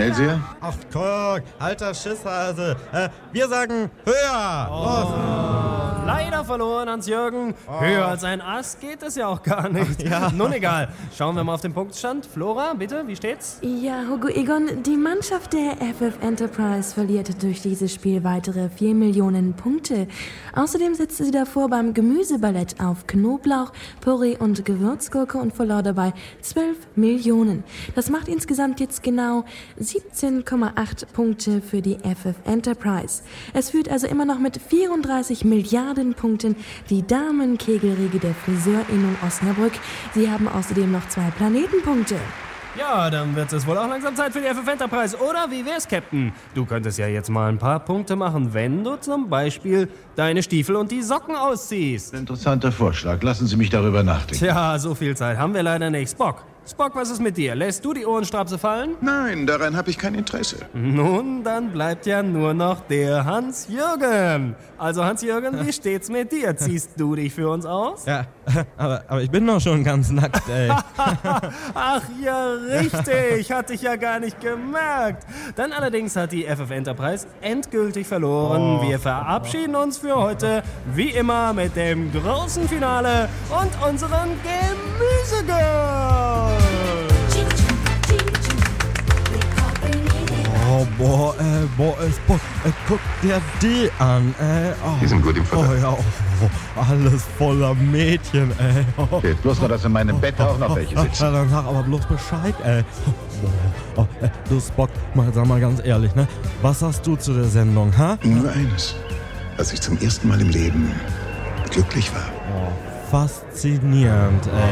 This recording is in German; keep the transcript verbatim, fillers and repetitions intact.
Hellseher? Ach, guck, alter Schisshase. Äh, wir sagen höher. Oh. Leider verloren, Hans-Jürgen. Oh. Höher als ein Ast geht es ja auch gar nicht. Ach, ja. Nun egal. Schauen wir mal auf den Punktstand. Flora, bitte, wie steht's? Ja, Hugo Egon, die Mannschaft der F F Enterprise verliert durch dieses Spiel weitere vier Millionen Punkte. Außerdem setzte sie davor beim Gemüseballett auf Knoblauch, Püree und Gewürzgurke und verlor dabei zwölf Millionen. Das macht insgesamt jetzt genau siebzehn Komma acht Punkte für die F F Enterprise. Es führt also immer noch mit vierunddreißig Milliarden Punkten die Damenkegelriege der Friseurinnung Osnabrück. Sie haben außerdem noch zwei Planetenpunkte. Ja, dann wird es wohl auch langsam Zeit für die F F Enterprise, oder? Wie wär's, Captain? Du könntest ja jetzt mal ein paar Punkte machen, wenn du zum Beispiel deine Stiefel und die Socken ausziehst. Interessanter Vorschlag. Lassen Sie mich darüber nachdenken. Tja, so viel Zeit haben wir leider nicht. Spock, Spock, was ist mit dir? Lässt du die Ohrenstrapse fallen? Nein, daran habe ich kein Interesse. Nun, dann bleibt ja nur noch der Hans-Jürgen. Also Hans-Jürgen, wie steht's mit dir? Ziehst du dich für uns aus? Ja, aber, aber ich bin doch schon ganz nackt, ey. Ach ja, richtig. Hatte ich ja gar nicht gemerkt. Dann allerdings hat die F F Enterprise endgültig verloren. Oh. Wir verabschieden uns für heute, wie immer, mit dem großen Finale und unseren Gemüsegirl. Oh, boah, äh, boah, es, boah, äh, guck dir die an, ey. Oh. Die sind gut im Futter. Oh ja, oh, alles voller Mädchen, ey. Oh. Fehlt bloß noch, dass in meinem Bett auch noch welche sitzen. Ja, dann sag aber bloß Bescheid, ey. Oh, oh, äh, du Spock, mal, sag mal ganz ehrlich, ne? Was sagst du zu der Sendung, ha? Nur eines, dass ich zum ersten Mal im Leben glücklich war. Oh, faszinierend, ey.